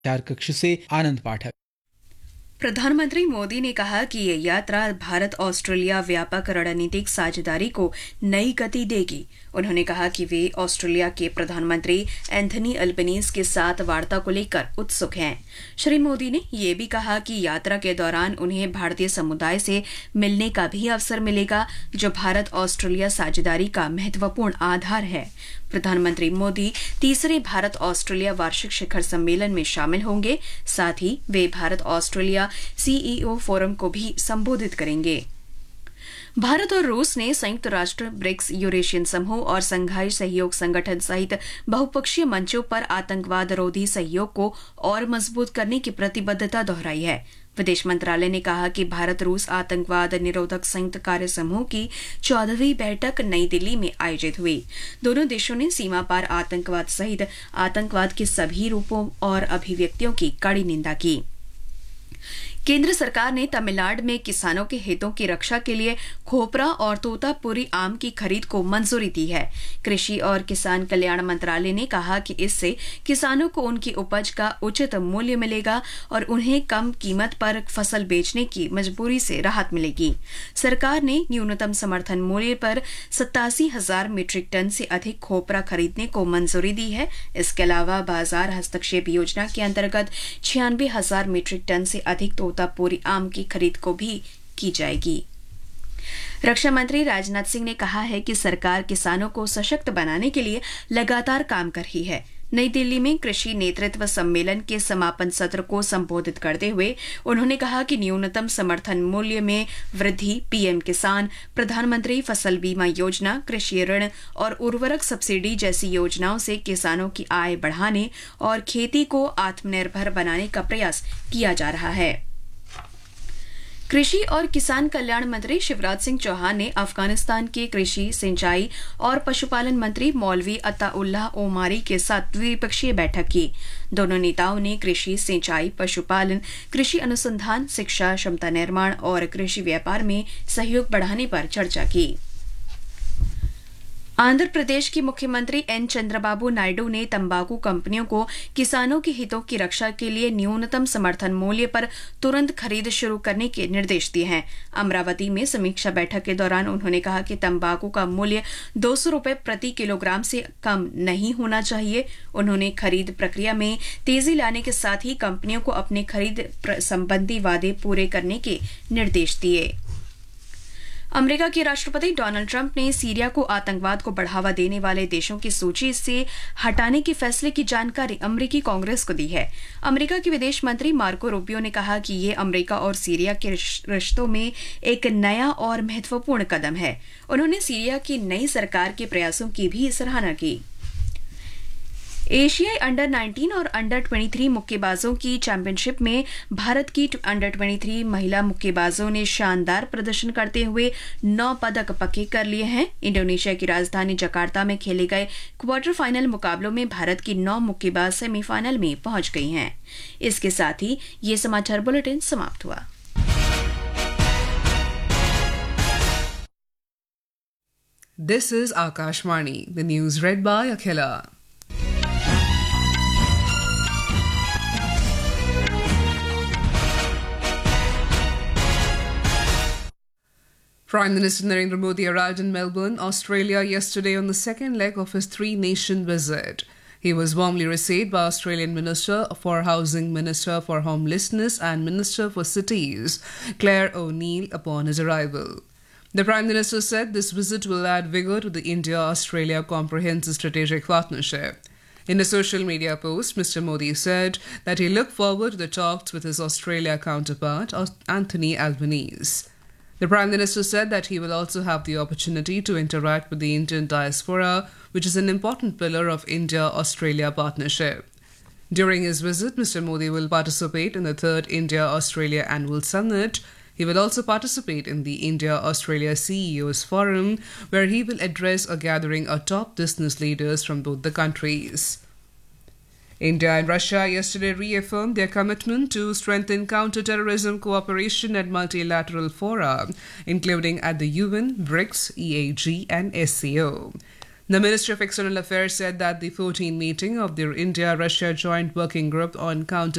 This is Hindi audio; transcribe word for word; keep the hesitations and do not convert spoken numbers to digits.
चार कक्ष से आनंद पाठक। प्रधानमंत्री मोदी ने कहा कि ये यात्रा भारत ऑस्ट्रेलिया व्यापक रणनीतिक साझेदारी को नई गति देगी। उन्होंने कहा कि वे ऑस्ट्रेलिया के प्रधानमंत्री एंथनी अल्बनीज के साथ वार्ता को लेकर उत्सुक हैं। श्री मोदी ने ये भी कहा कि यात्रा के दौरान उन्हें भारतीय समुदाय से मिलने का भी अवसर मिलेगा, जो भारत ऑस्ट्रेलिया साझेदारी का महत्वपूर्ण आधार है। प्रधानमंत्री मोदी तीसरे भारत ऑस्ट्रेलिया वार्षिक शिखर सम्मेलन में शामिल होंगे। साथ ही वे भारत ऑस्ट्रेलिया सीईओ फोरम को भी संबोधित करेंगे। भारत और रूस ने संयुक्त राष्ट्र, ब्रिक्स, यूरेशियन समूह और संघाई सहयोग संगठन सहित बहुपक्षीय मंचों पर आतंकवाद रोधी सहयोग को और मजबूत करने की प्रतिबद्धता दोहराई है। विदेश मंत्रालय ने कहा कि भारत रूस आतंकवाद निरोधक संयुक्त कार्य समूह की चौदहवीं बैठक नई दिल्ली में आयोजित हुई। दोनों देशों ने सीमा पार आतंकवाद सहित आतंकवाद के सभी रूपों और अभिव्यक्तियों की कड़ी निंदा की। केंद्र सरकार ने तमिलनाडु में किसानों के हितों की रक्षा के लिए खोपरा और तोतापुरी आम की खरीद को मंजूरी दी है। कृषि और किसान कल्याण मंत्रालय ने कहा कि इससे किसानों को उनकी उपज का उचित मूल्य मिलेगा और उन्हें कम कीमत पर फसल बेचने की मजबूरी से राहत मिलेगी। सरकार ने न्यूनतम समर्थन मूल्य पर सत्तासी हजार मीट्रिक टन से अधिक खोपरा खरीदने को मंजूरी दी है। इसके अलावा बाजार हस्तक्षेप योजना के अंतर्गत छियानवे हजार मीट्रिक टन से अधिक तोतापुरी आम की खरीद को भी की जाएगी। रक्षा मंत्री राजनाथ सिंह ने कहा है कि सरकार किसानों को सशक्त बनाने के लिए लगातार काम कर रही है। नई दिल्ली में कृषि नेतृत्व सम्मेलन के समापन सत्र को संबोधित करते हुए उन्होंने कहा कि न्यूनतम समर्थन मूल्य में वृद्धि, पीएम किसान, प्रधानमंत्री फसल बीमा योजना, कृषि ऋण और उर्वरक सब्सिडी जैसी योजनाओं से किसानों की आय बढ़ाने और खेती को आत्मनिर्भर बनाने का प्रयास किया जा रहा है। कृषि और किसान कल्याण मंत्री शिवराज सिंह चौहान ने अफगानिस्तान के कृषि, सिंचाई और पशुपालन मंत्री मौलवी अताउल्लाह ओमारी के साथ द्विपक्षीय बैठक की। दोनों नेताओं ने कृषि, सिंचाई, पशुपालन, कृषि अनुसंधान, शिक्षा, क्षमता निर्माण और कृषि व्यापार में सहयोग बढ़ाने पर चर्चा की। आंध्र प्रदेश के मुख्यमंत्री एन चंद्रबाबू नायडू ने तंबाकू कंपनियों को किसानों के हितों की रक्षा के लिए न्यूनतम समर्थन मूल्य पर तुरंत खरीद शुरू करने के निर्देश दिए हैं। अमरावती में समीक्षा बैठक के दौरान उन्होंने कहा कि तंबाकू का मूल्य दो सौ रुपये प्रति किलोग्राम से कम नहीं होना चाहिए। उन्होंने खरीद प्रक्रिया में तेजी लाने के साथ ही कंपनियों को अपने खरीद संबंधी वादे पूरे करने के निर्देश दिए। अमेरिका के राष्ट्रपति डोनाल्ड ट्रंप ने सीरिया को आतंकवाद को बढ़ावा देने वाले देशों की सूची से हटाने के फैसले की जानकारी अमेरिकी कांग्रेस को दी है। अमेरिका के विदेश मंत्री मार्को रूबियो ने कहा कि ये अमेरिका और सीरिया के रिश्तों में एक नया और महत्वपूर्ण कदम है। उन्होंने सीरिया की नई सरकार के प्रयासों की भी सराहना की। एशियाई अंडर नाइनटीन और अंडर तेईस मुक्केबाजों की चैंपियनशिप में भारत की अंडर तेईस महिला मुक्केबाजों ने शानदार प्रदर्शन करते हुए नौ पदक पक्के कर लिए हैं। इंडोनेशिया की राजधानी जकार्ता में खेले गए क्वार्टर फाइनल मुकाबलों में भारत की नौ मुक्केबाज सेमीफाइनल में पहुंच गई हैं। इसके साथ ही ये समाचार बुलेटिन समाप्त हुआ। This is Akashvani, the news read by Akhila. Prime Minister Narendra Modi arrived in Melbourne, Australia yesterday on the second leg of his three-nation visit. He was warmly received by Australian Minister for Housing, Minister for Homelessness and Minister for Cities, Claire O'Neill, upon his arrival. The Prime Minister said this visit will add vigour to the India-Australia Comprehensive Strategic Partnership. In a social media post, Mister Modi said that he looked forward to the talks with his Australia counterpart, Anthony Albanese. The Prime Minister said that he will also have the opportunity to interact with the Indian diaspora, which is an important pillar of India-Australia partnership. During his visit, Mister Modi will participate in the third India-Australia Annual Summit. He will also participate in the India-Australia C E Os Forum, where he will address a gathering of top business leaders from both the countries. India and Russia yesterday reaffirmed their commitment to strengthen counter-terrorism cooperation at multilateral fora, including at the U N, BRICS, E A G and S C O. The Ministry of External Affairs said that the fourteenth meeting of the India-Russia Joint Working Group on Counter